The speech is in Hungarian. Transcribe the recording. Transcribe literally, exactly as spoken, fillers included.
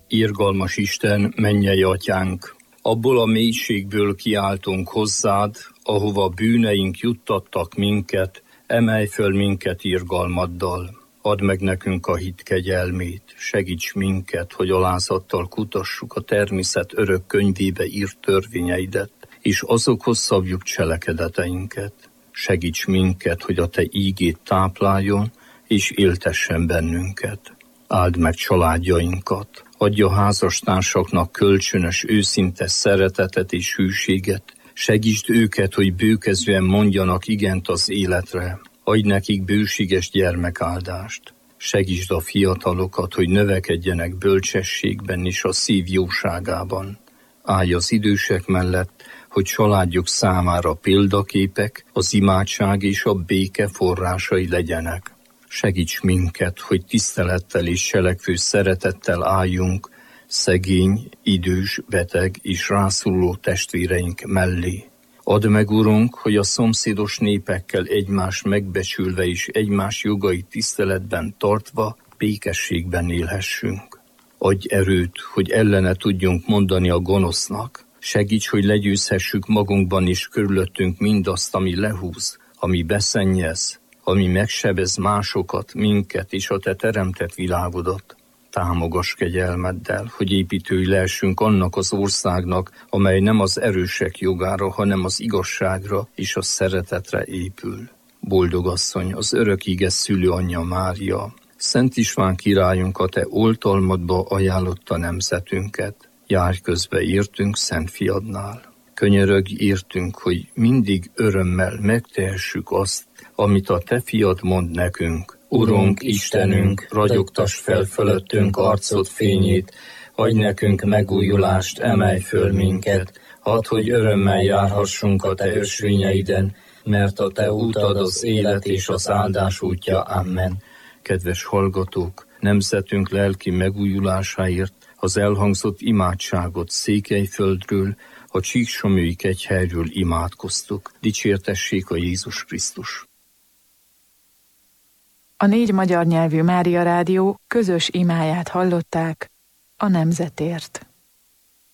Irgalmas Isten, mennyei atyánk, abból a mélységből kiáltunk hozzád, ahova bűneink juttattak minket, emelj föl minket irgalmaddal. Add meg nekünk a hit kegyelmét, segíts minket, hogy alázattal kutassuk a természet örök könyvébe írt törvényeidet, és azokhoz szabjuk cselekedeteinket. Segíts minket, hogy a te ígét tápláljon, és éltessen bennünket. Áld meg családjainkat, adj a házastársaknak kölcsönös, őszinte szeretetet és hűséget, segítsd őket, hogy bőkezően mondjanak igent az életre, adj nekik bőséges gyermekáldást, segítsd a fiatalokat, hogy növekedjenek bölcsességben és a szív jóságában. Állj az idősek mellett, hogy családjuk számára példaképek, az imádság és a béke forrásai legyenek. Segíts minket, hogy tisztelettel és cselekvő szeretettel álljunk szegény, idős, beteg és rászoruló testvéreink mellé. Add meg, Urunk, hogy a szomszédos népekkel egymást megbecsülve és egymás jogait tiszteletben tartva békességben élhessünk. Adj erőt, hogy ellene tudjunk mondani a gonosznak. Segíts, hogy legyőzhessük magunkban és körülöttünk mindazt, ami lehúz, ami beszennyez, ami megsebez másokat, minket és a te teremtett világodat. Támogass kegyelmeddel, hogy építői lehessünk annak az országnak, amely nem az erősek jogára, hanem az igazságra és a szeretetre épül. Boldog asszony, az örök íge szülő anyja Mária, Szent István királyunk, a te oltalmadba ajánlotta nemzetünket. Járj közbe értünk Szent Fiadnál. Könyörögj értünk, hogy mindig örömmel megtehessük azt, amit a te fiad mond nekünk. Urunk, Istenünk, ragyogtass fel fölöttünk arcod fényét, adj nekünk megújulást, emelj föl minket, hadd, hogy örömmel járhassunk a te ösvényeiden, mert a te útad az élet és az áldás útja. Amen. Kedves hallgatók, nemzetünk lelki megújulásáért az elhangzott imádságot Székelyföldről, a Csíksomlyói kegyhelyről imádkoztuk. Dicsértessék a Jézus Krisztus! A négy magyar nyelvű Mária Rádió közös imáját hallották a nemzetért.